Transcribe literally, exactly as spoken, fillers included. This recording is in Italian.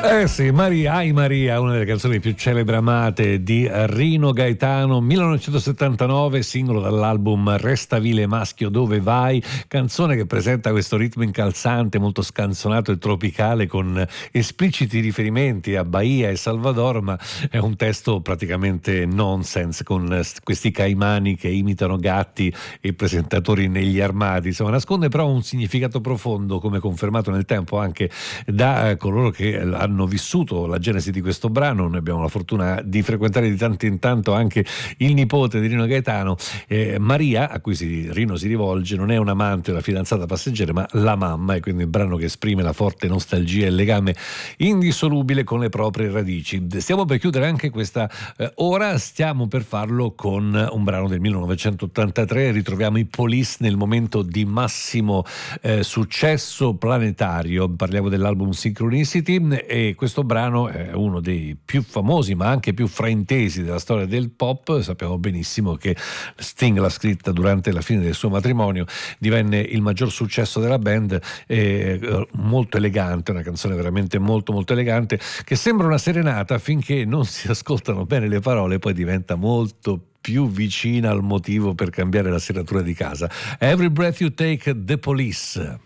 Eh sì, Maria, ai Maria, una delle canzoni più celebri amate di Rino Gaetano, millenovecentosettantanove, singolo dall'album Resta vile maschio dove vai, canzone che presenta questo ritmo incalzante, molto scanzonato e tropicale, con espliciti riferimenti a Bahia e Salvador, ma è un testo praticamente nonsense, con questi caimani che imitano gatti e presentatori negli armadi. Insomma, nasconde però un significato profondo, come confermato nel tempo anche da coloro che hanno vissuto la genesi di questo brano. Noi abbiamo la fortuna di frequentare di tanto in tanto anche il nipote di Rino Gaetano. eh, Maria, a cui si, Rino si rivolge, non è un amante o la fidanzata passeggera, ma la mamma, e quindi il brano che esprime la forte nostalgia e il legame indissolubile con le proprie radici. Stiamo per chiudere anche questa eh, ora, stiamo per farlo con un brano del millenovecentottantatré. Ritroviamo i Police nel momento di massimo eh, successo planetario. Parliamo dell'album Synchronicity, e questo brano è uno dei più famosi ma anche più fraintesi della storia del pop. Sappiamo benissimo che Sting l'ha scritta durante la fine del suo matrimonio, divenne il maggior successo della band, eh, molto elegante, una canzone veramente molto molto elegante, che sembra una serenata finché non si ascoltano bene le parole, poi diventa molto più vicina al motivo per cambiare la serratura di casa. Every Breath You Take, The Police.